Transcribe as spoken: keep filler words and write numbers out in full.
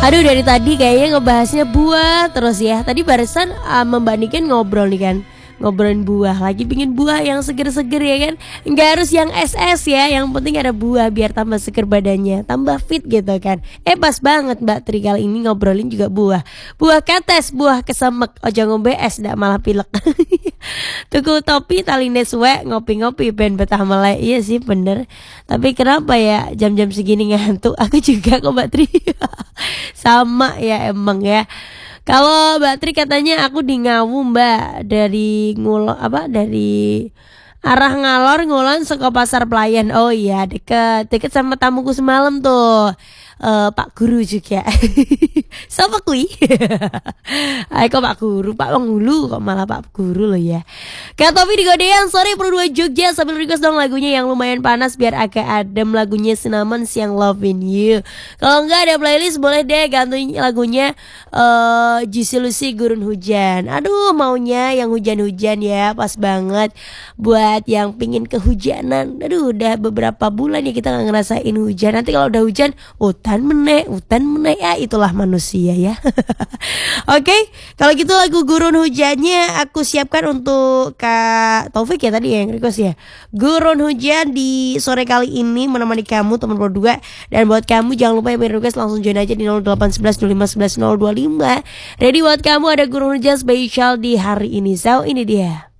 Aduh, dari tadi kayaknya ngebahasnya buah terus ya. Tadi barusan uh, membandingkan ngobrol nih kan, ngobrolin buah. Lagi pingin buah yang seger-seger ya kan. Nggak harus yang es es ya, yang penting ada buah biar tambah seger badannya, tambah fit gitu kan. Eh pas banget Mbak Tri kali ini ngobrolin juga buah. Buah kates, buah kesemek, ojo ngombe es dak malah pilek. Tuku topi taline suwe, ngopi-ngopi ben betah melek. Iya sih bener. Tapi kenapa ya jam-jam segini ngantuk? Aku juga kok Mbak Tri. Sama ya emang ya. Kalau Mbak Tri katanya aku di Ngawu Mbak, dari ngulo apa dari arah Ngalor ngulon saka Pasar Pelayan. Oh iya deket deket sama tamuku semalam tuh, uh, Pak Guru juga. Siapa kui? Ay kok Pak Guru, Pak Penghulu kok malah Pak Guru loh ya. Kak Topi di Godean, sore per dua Jogja. Sambil request dong lagunya yang lumayan panas biar agak adem, lagunya Cinnamon Siang Loving You. Kalau enggak ada playlist boleh deh gantiin lagunya uh, Juicy Lucy Gurun Hujan. Aduh maunya yang hujan-hujan ya, pas banget buat yang pingin kehujanan. Aduh udah beberapa bulan ya kita gak ngerasain hujan. Nanti kalau udah hujan, hutan meneh, hutan meneh ya, itulah manusia ya. Oke, okay, kalau gitu lagu Gurun Hujannya aku siapkan untuk Kak Taufik ya tadi ya yang request ya. Gurun Hujan di sore kali ini menemani kamu teman berdua. Dan buat kamu jangan lupa yang request langsung join aja di nol delapan satu satu nol lima satu satu nol dua lima. Ready buat kamu, ada Gurun Hujan spesial di hari ini. So ini dia.